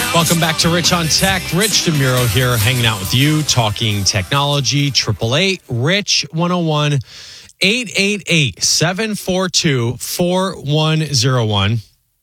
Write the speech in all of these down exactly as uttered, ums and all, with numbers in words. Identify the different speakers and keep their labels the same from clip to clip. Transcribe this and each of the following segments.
Speaker 1: Welcome back to Rich on Tech. Rich DeMuro here, hanging out with you, talking technology. eight eight eight, Rich one oh one, eight eight eight, seven four two, four one oh one.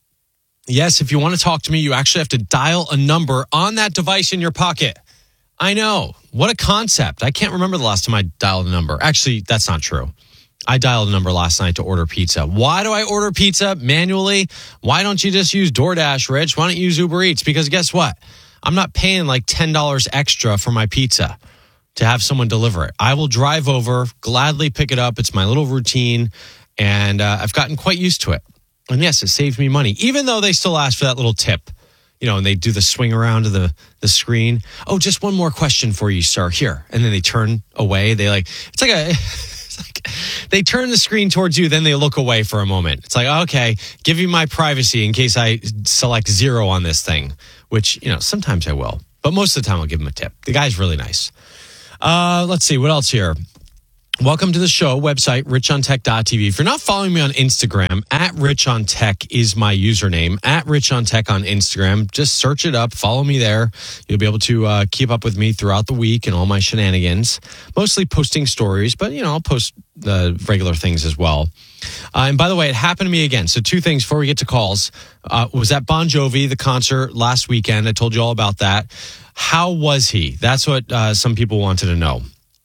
Speaker 1: Yes, if you want to talk to me, you actually have to dial a number on that device in your pocket. I know. What a concept. I can't remember the last time I dialed a number. Actually, that's not true. I dialed a number last night to order pizza. Why do I order pizza manually? Why don't you just use DoorDash, Rich? Why don't you use Uber Eats? Because guess what? I'm not paying like ten dollars extra for my pizza to have someone deliver it. I will drive over, gladly pick it up. It's my little routine, and uh, I've gotten quite used to it. And yes, it saves me money, even though they still ask for that little tip, you know, and they do the swing around to the, the screen. Oh, just one more question for you, sir. Here. And then they turn away. They like, it's like a... Like, they turn the screen towards you, then they look away for a moment. It's like, okay, give you my privacy in case I select zero on this thing, which, you know, sometimes I will. But most of the time I'll give him a tip. The guy's really nice. Uh, let's see, what else here? Welcome to the show, website, rich on tech dot t v. If you're not following me on Instagram, at richontech is my username, at richontech on Instagram. Just search it up, follow me there. You'll be able to uh, keep up with me throughout the week and all my shenanigans. Mostly posting stories, but, you know, I'll post the regular things as well. Uh, and by the way, it happened to me again. So two things before we get to calls. Uh, was at Bon Jovi, the concert last weekend. I told you all about that. How was he? That's what uh, some people wanted to know.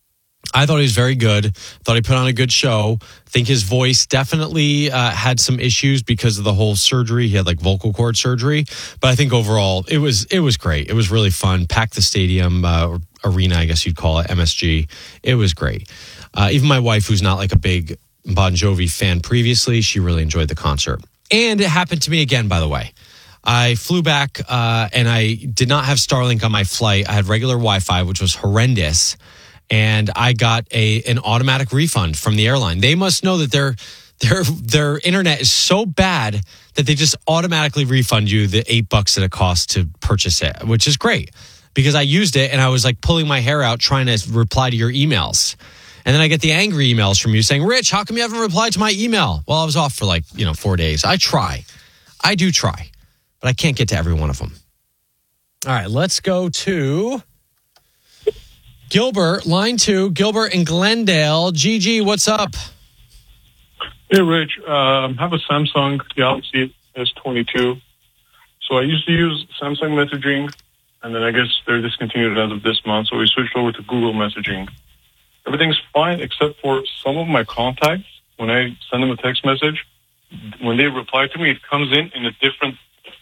Speaker 1: I thought he was very good. Thought he put on a good show. Think his voice definitely uh, had some issues because of the whole surgery. He had like vocal cord surgery, but I think overall it was it was great. It was really fun. Packed the stadium uh, or arena, I guess you'd call it, M S G. It was great. Uh, even my wife, who's not like a big Bon Jovi fan previously, she really enjoyed the concert. And it happened to me again, by the way. I flew back uh, and I did not have Starlink on my flight. I had regular Wi-Fi, which was horrendous. And I got a an automatic refund from the airline. They must know that their their their internet is so bad that they just automatically refund you the eight bucks that it costs to purchase it, which is great because I used it and I was like pulling my hair out trying to reply to your emails. And then I get the angry emails from you saying, Rich, how come you haven't replied to my email? Well, I was off for like, you know, four days. I try. I do try, but I can't get to every one of them. All right, let's go to Gilbert, line two. Gilbert in Glendale. Gigi, what's up?
Speaker 2: Hey, Rich. Um, I have a Samsung Galaxy S twenty-two. So I used to use Samsung messaging, and then I guess they're discontinued as of this month, so we switched over to Google messaging. Everything's fine except for some of my contacts. When I send them a text message, when they reply to me, it comes in in a different...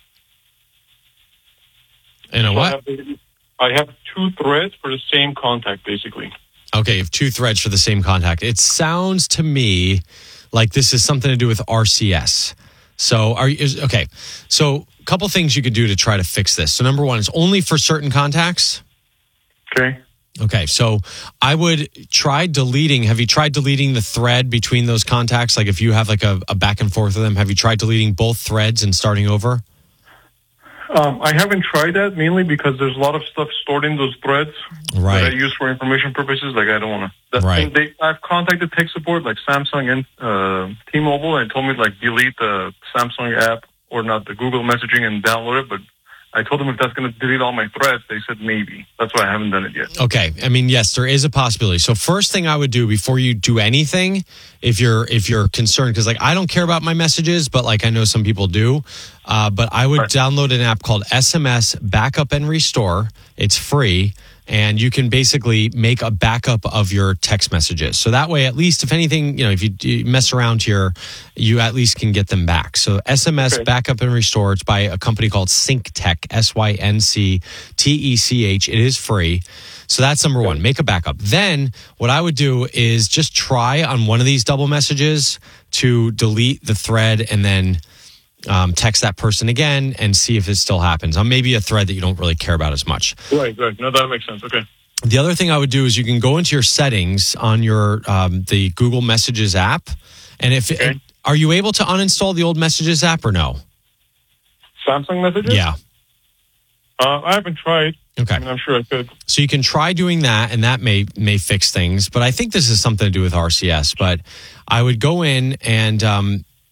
Speaker 1: In a what?
Speaker 2: So I have two threads for the same contact, basically.
Speaker 1: Okay, you have two threads for the same contact. It sounds to me like this is something to do with R C S. So, are you, is, okay. So, a couple things you could do to try to fix this. So, number one, it's only for certain contacts.
Speaker 2: Okay.
Speaker 1: Okay, so I would try deleting. Have you tried deleting the thread between those contacts? Like if you have like a, a back and forth with them, have you tried deleting both threads and starting over?
Speaker 2: Um, I haven't tried that mainly because there's a lot of stuff stored in those threads
Speaker 1: right.
Speaker 2: that I use for information purposes. Like I don't want to.
Speaker 1: Right.
Speaker 2: They, I've contacted tech support like Samsung and uh, T-Mobile, and told me like delete the Samsung app or not the Google messaging and download it. But I told them if that's going to delete all my threads, they said maybe. That's why I haven't done it yet.
Speaker 1: Okay. I mean, yes, there is a possibility. So first thing I would do before you do anything, if you're if you're concerned, because like I don't care about my messages, but like I know some people do. Uh, but I would right. download an app called S M S Backup and Restore. It's free. And you can basically make a backup of your text messages. So that way, at least if anything, you know, if you, you mess around here, you at least can get them back. So S M S okay. Backup and Restore, it's by a company called SyncTech, S Y N C T E C H. It is free. So that's number one, make a backup. Then what I would do is just try on one of these double messages to delete the thread and then Um, text that person again and see if it still happens on maybe a thread that you don't really care about as much.
Speaker 2: Right, right. No, that makes sense. Okay.
Speaker 1: The other thing I would do is you can go into your settings on your um, the Google Messages app, and if
Speaker 2: okay.
Speaker 1: it, are you able to uninstall the old Messages app or no?
Speaker 2: Samsung Messages?
Speaker 1: Yeah.
Speaker 2: Uh, I haven't tried.
Speaker 1: Okay.
Speaker 2: I mean, I'm sure I could.
Speaker 1: So you can try doing that, and that may may fix things. But I think this is something to do with R C S. But I would go in and um,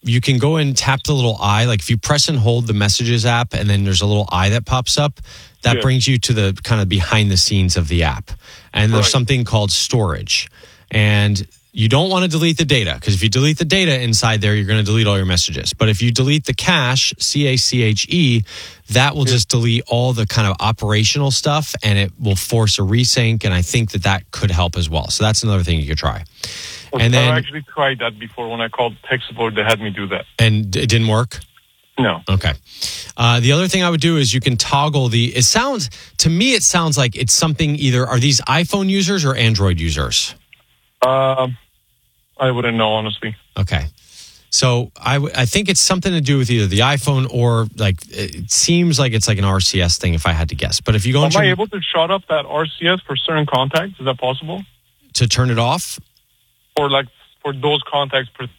Speaker 1: you can go and tap the little eye. Like if you press and hold the Messages app and then there's a little eye that pops up, that
Speaker 2: Yeah.
Speaker 1: brings you to the kind of behind the scenes of the app. And there's
Speaker 2: Right.
Speaker 1: something called storage. And you don't want to delete the data, because if you delete the data inside there, you're going to delete all your messages. But if you delete the cache, C A C H E, that will just delete all the kind of operational stuff, and it will force a resync. And I think that that could help as well. So that's another thing you could try.
Speaker 2: Well,
Speaker 1: And then-
Speaker 2: I actually tried that before when I called tech support. They had me do that.
Speaker 1: And it didn't work?
Speaker 2: No.
Speaker 1: Okay. Uh, the other thing I would do is you can toggle the, it sounds, to me, it sounds like it's something either, are these iPhone users or Android users?
Speaker 2: Um, I wouldn't know, honestly.
Speaker 1: Okay. So I, w- I think it's something to do with either the iPhone or like, it seems like it's like an R C S thing if I had to guess. But if you go
Speaker 2: Am
Speaker 1: into,
Speaker 2: I able to shut up that R C S for certain contacts? Is that possible?
Speaker 1: to turn it off,
Speaker 2: Or like for those contacts? Per-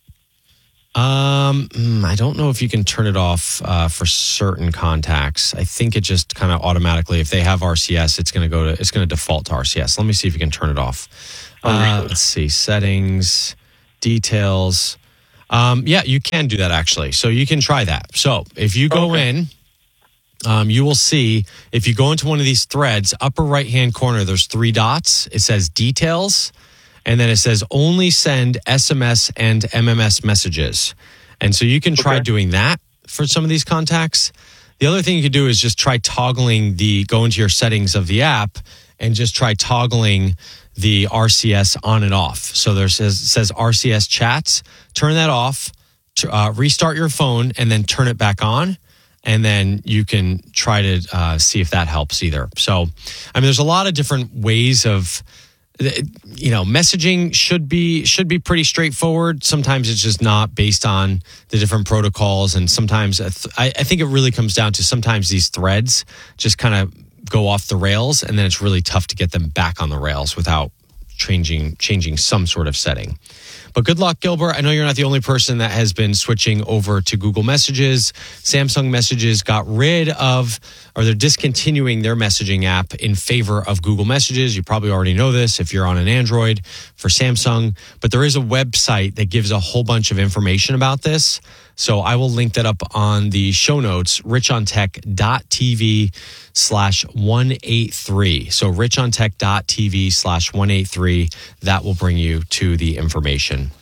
Speaker 1: Um, mm, I don't know if you can turn it off uh, for certain contacts. I think it just kind of automatically, if they have R C S, it's going to go to, it's going to default to R C S. Let me see if you can turn it off. Uh,
Speaker 2: Understood.
Speaker 1: let's see, settings, details. Um, yeah, you can do that actually. So you can try that. So if you go
Speaker 2: Okay.
Speaker 1: in, um, you will see if you go into one of these threads, upper right hand corner, there's three dots. It says details. And then it says only send S M S and M M S messages. And so you can try
Speaker 2: Okay.
Speaker 1: doing that for some of these contacts. The other thing you could do is just try toggling the, go into your settings of the app and just try toggling the R C S on and off. So there says, says R C S chats, turn that off, to, uh, restart your phone and then turn it back on. And then you can try to uh, see if that helps either. So, I mean, there's a lot of different ways of, you know, messaging should be should be pretty straightforward. Sometimes it's just not, based on the different protocols, and sometimes I, I think it really comes down to sometimes these threads just kind of go off the rails, and then it's really tough to get them back on the rails without changing changing some sort of setting. But good luck, Gilbert. I know you're not the only person that has been switching over to Google Messages. Samsung Messages got rid of, or they're discontinuing their messaging app in favor of Google Messages. You probably already know this if you're on an Android for Samsung. But there is a website that gives a whole bunch of information about this. So I will link that up on the show notes, richontech.tv slash 183. So richontech.tv slash 183. That will bring you to the information.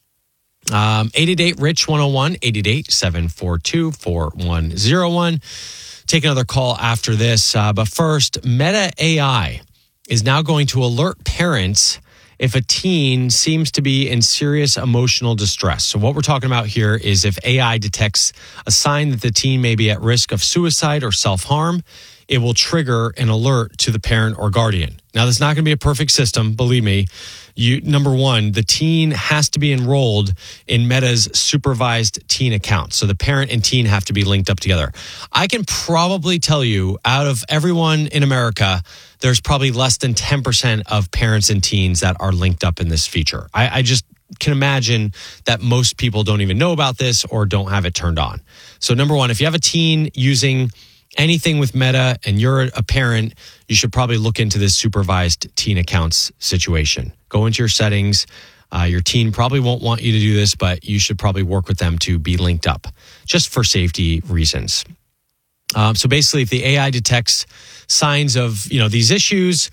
Speaker 1: Um, eight eight eight, rich one oh one, eight eight eight, seven four two, four one oh one. Take another call after this. Uh, but first, Meta A I is now going to alert parents if a teen seems to be in serious emotional distress. So what we're talking about here is if A I detects a sign that the teen may be at risk of suicide or self-harm, it will trigger an alert to the parent or guardian. Now, that's not going to be a perfect system, believe me. You, number one, the teen has to be enrolled in Meta's supervised teen account. So the parent and teen have to be linked up together. I can probably tell you, out of everyone in America, there's probably less than ten percent of parents and teens that are linked up in this feature. I, I just can imagine that most people don't even know about this or don't have it turned on. So number one, if you have a teen using anything with Meta and you're a parent, you should probably look into this supervised teen accounts situation. Go into your settings. Uh, your teen probably won't want you to do this, but you should probably work with them to be linked up just for safety reasons. Um, so basically, if the A I detects signs of, you know, these issues,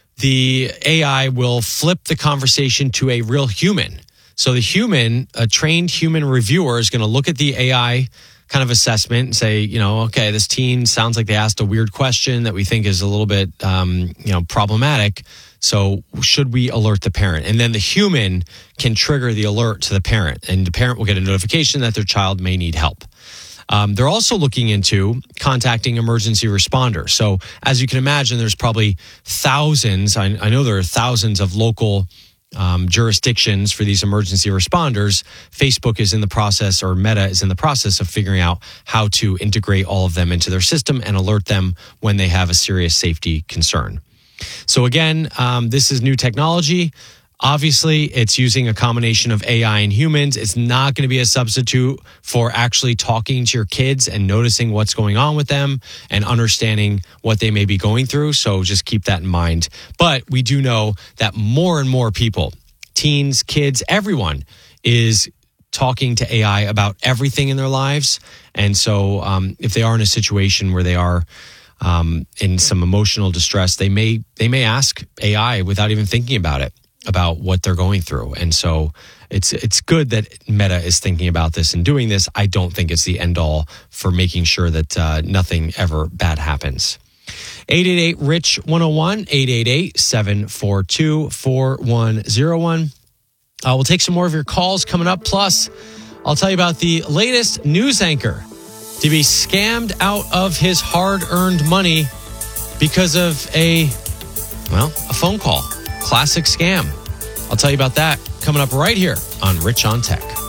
Speaker 1: the A I will flip the conversation to a real human. So the human, a trained human reviewer, is going to look at the A I kind of assessment and say, you know, okay, this teen sounds like they asked a weird question that we think is a little bit, um, you know, problematic. So should we alert the parent? And then the human can trigger the alert to the parent, and the parent will get a notification that their child may need help. Um, they're also looking into contacting emergency responders. So as you can imagine, there's probably thousands. I, I know there are thousands of local um, jurisdictions for these emergency responders. Facebook is in the process, or Meta is in the process of figuring out how to integrate all of them into their system and alert them when they have a serious safety concern. So again, um, this is new technology. Obviously, it's using a combination of A I and humans. It's not going to be a substitute for actually talking to your kids and noticing what's going on with them and understanding what they may be going through. So just keep that in mind. But we do know that more and more people, teens, kids, everyone is talking to A I about everything in their lives. And so um, if they are in a situation where they are um, in some emotional distress, they may they may ask A I without even thinking about it, about what they're going through. And so it's it's good that Meta is thinking about this and doing this. I don't think it's the end all for making sure that uh, nothing ever bad happens. eight eight eight, rich one oh one, eight eight eight, seven four two, four one oh one. Uh, we'll take some more of your calls coming up. Plus, I'll tell you about the latest news anchor to be scammed out of his hard-earned money because of a, well, a phone call. Classic scam. I'll tell you about that coming up right here on Rich on Tech.